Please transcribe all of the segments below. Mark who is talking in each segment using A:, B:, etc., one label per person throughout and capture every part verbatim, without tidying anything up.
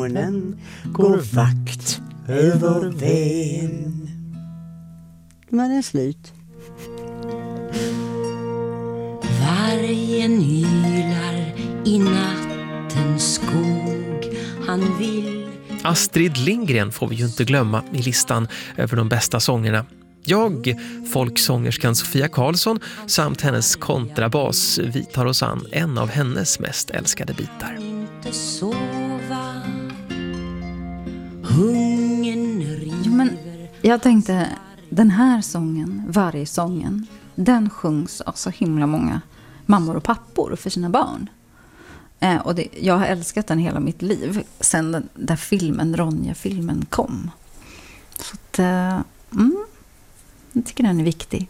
A: månen går vakt över Ven. Men det är slut.
B: Vargen ylar i nattens skog. Han vill...
C: Astrid Lindgren får vi ju inte glömma i listan över de bästa sångerna. Jag, folksångerskan Sofia Karlsson samt hennes kontrabas, vi tar oss an en av hennes mest älskade bitar.
B: Inte sova. Hungern river.
D: Jo, men jag tänkte, den här sången, vargsången, den sjungs av så himla många mammor och pappor för sina barn. Eh, och det, jag har älskat den hela mitt liv sen den där filmen, Ronja-filmen kom. Så att, eh, mm, jag tycker den är viktig.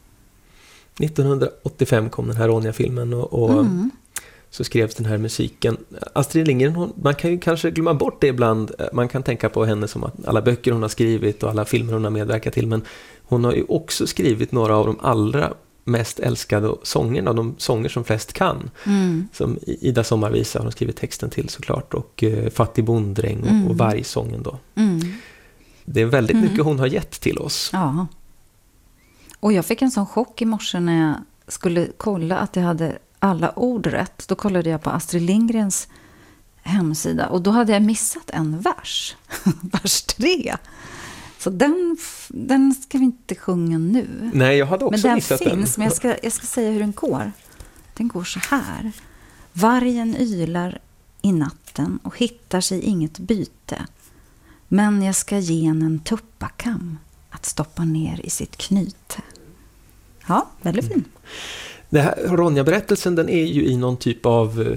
C: nittonhundraåttiofem kom den här Ronja-filmen och, och mm. så skrevs den här musiken. Astrid Lindgren, hon, man kan ju kanske glömma bort det ibland. Man kan tänka på henne som att alla böcker hon har skrivit och alla filmer hon har medverkat till, men hon har ju också skrivit några av de allra mest älskade sångerna, de sånger som flest kan. Mm. Som Ida Sommarvisa har hon skrivit texten till såklart, och uh, Fattig bonddräng och, mm. och Vargsången då. Mm. Det är väldigt mm. mycket hon har gett till oss.
D: Ja. Och jag fick en sån chock i morse när jag skulle kolla att jag hade alla ord rätt. Då kollade jag på Astrid Lindgrens hemsida och då hade jag missat en vers. Vers tre. Så den, den ska vi inte sjunga nu.
C: Nej, jag hade också
D: men
C: missat den.
D: Men den finns, men jag ska, jag ska säga hur den går. Den går så här. Vargen ylar i natten och hittar sig inget byte. Men jag ska ge en tuppakam att stoppa ner i sitt knyte. Ja, väldigt fin. Mm.
C: Det här Ronja-berättelsen, den är ju i någon typ av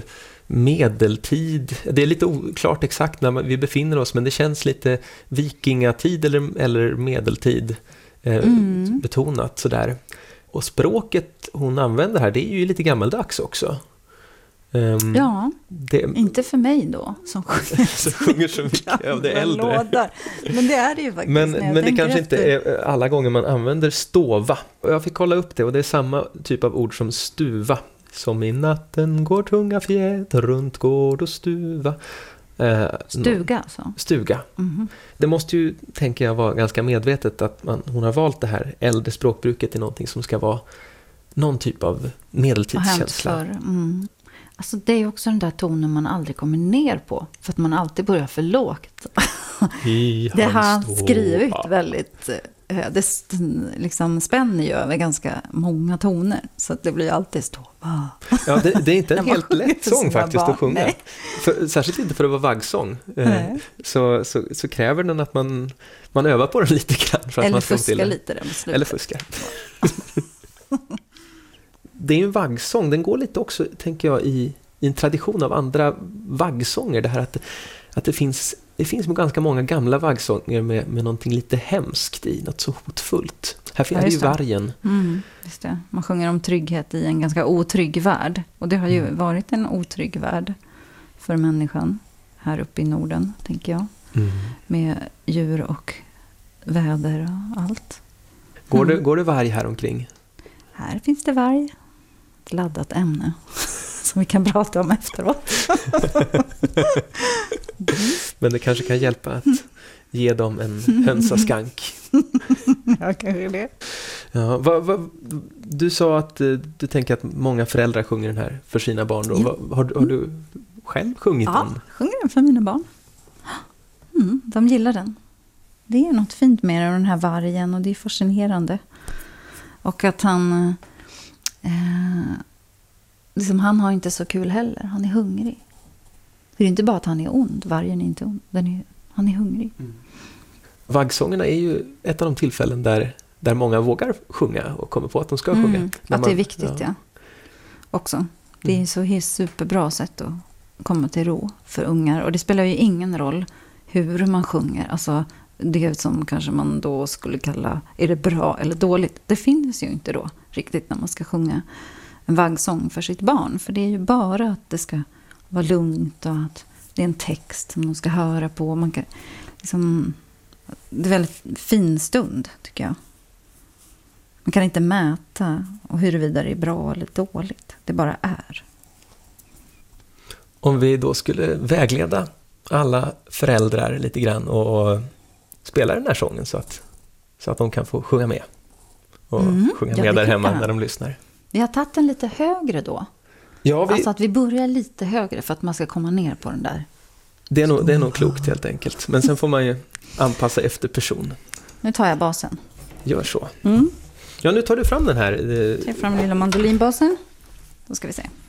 C: medeltid. Det är lite oklart exakt när vi befinner oss, men det känns lite vikingatid eller, eller medeltid eh, mm. betonat sådär. Och språket hon använder här, det är ju lite gammaldags också. Um,
D: ja,
C: det,
D: inte för mig då som sjunger,
C: så sjunger så mycket av det äldre.
D: Lådar. Men det är det ju faktiskt.
C: Men, men det kanske efter. Inte är alla gånger man använder stova. Och jag fick kolla upp det, och det är samma typ av ord som stuva. Som i natten går tunga fjät runt gård och stuva. Eh,
D: Stuga alltså?
C: Stuga. Mm-hmm. Det måste ju, tänker jag, vara ganska medvetet att man, hon har valt det här äldre språkbruket till någonting som ska vara någon typ av medeltidskänsla.
D: Mm. Alltså det är också den där tonen man aldrig kommer ner på. För att man alltid börjar för lågt. Det har han skrivit väldigt... Det liksom spänner ju över ganska många toner. Så att det blir alltid stova.
C: Ja, det, det är inte en helt lätt sång faktiskt att sjunga. För, särskilt inte för att vara vaggsång. Så, så, så kräver den att man, man övar på den lite grann. För att
D: Eller
C: man ska
D: fuska lite där med slutet.
C: Eller fuska. Det är ju en vaggsång. Den går lite också, tänker jag, i, i en tradition av andra vaggsånger. Det här att, att det finns... Det finns ganska många gamla vaggsånger med, med någonting lite hemskt i, något så hotfullt. Här finns ja, ju vargen.
D: Mm, just det. Man sjunger om trygghet i en ganska otrygg värld. Och det har ju mm. varit en otrygg värld för människan här uppe i Norden, tänker jag. Mm. Med djur och väder och allt.
C: Går,
D: mm.
C: det, går det varg här omkring?
D: Här finns det varg. Ett laddat ämne som vi kan prata om efteråt.
C: Men det kanske kan hjälpa att ge dem en hönsaskank.
D: Ja, kanske det.
C: Ja, vad, vad, du sa att du tänker att många föräldrar sjunger den här för sina barn. Då. Ja. Har, har du själv sjungit
D: ja,
C: den?
D: Ja, sjunger den för mina barn. Mm, de gillar den. Det är något fint med den här vargen och det är fascinerande. Och att han... Eh, liksom han har inte så kul heller. Han är hungrig. Det är inte bara att han är ond. Vargen är inte ond. Den är, han är hungrig. Mm.
C: Vaggsångerna är ju ett av de tillfällen där, där många vågar sjunga och kommer på att de ska
D: mm,
C: sjunga.
D: Att man, det är viktigt, ja. ja. Också. Det är mm. så ett superbra sätt att komma till ro för ungar. Och det spelar ju ingen roll hur man sjunger. Alltså det som kanske man då skulle kalla, är det bra eller dåligt? Det finns ju inte då riktigt när man ska sjunga en vaggsång för sitt barn. För det är ju bara att det ska vara lugnt och att det är en text som de ska höra på. Man kan, liksom, det är en väldigt fin stund, tycker jag. Man kan inte mäta och huruvida det är bra eller dåligt. Det bara är.
C: Om vi då skulle vägleda alla föräldrar lite grann och, och spela den här sången så att, så att de kan få sjunga med. Och
D: Mm,
C: sjunga
D: ja,
C: med
D: det
C: där hemma
D: kan.
C: när de lyssnar.
D: Vi har tagit den lite högre då.
C: Ja, vi,
D: Alltså att vi börjar lite högre för att man ska komma ner på den där.
C: det, är nog, det är nog klokt helt enkelt. Men sen får man ju anpassa efter person.
D: Nu tar jag basen.
C: Gör så.
D: Mm.
C: Ja, nu tar du fram den här. eh,
D: Tar fram lilla mandolinbasen. Då ska vi se.